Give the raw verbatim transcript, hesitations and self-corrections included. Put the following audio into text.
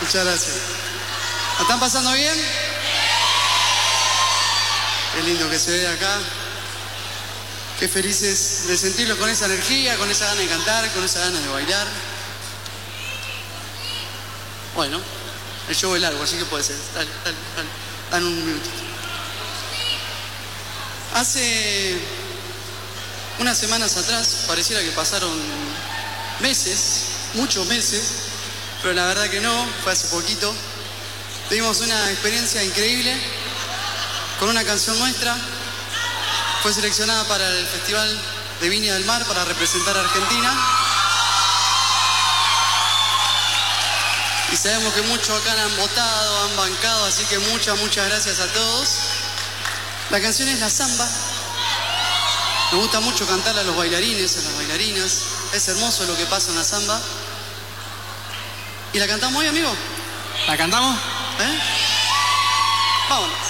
Muchas gracias. ¿La están pasando bien? Qué lindo que se ve acá. Qué felices de sentirlos con esa energía, con esa gana de cantar, con esa gana de bailar. Bueno, el show es largo, así que puede ser. Dale, dale, dale. Dan un minutito. Hace unas semanas atrás, pareciera que pasaron meses, muchos meses, pero la verdad que no, fue hace poquito. Tuvimos una experiencia increíble con una canción nuestra. Fue seleccionada para el Festival de Viña del Mar para representar a Argentina. Y sabemos que muchos acá han votado, han bancado, así que muchas, muchas gracias a todos. La canción es La Zamba. Me gusta mucho cantarla a los bailarines, a las bailarinas. Es hermoso lo que pasa en la zamba. ¿Y la cantamos hoy, amigo? ¿La cantamos? ¿Eh? Vámonos.